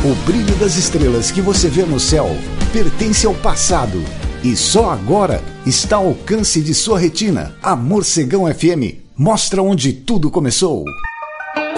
O brilho das estrelas que você vê no céu pertence ao passado e só agora está ao alcance de sua retina. A Morcegão FM mostra onde tudo começou.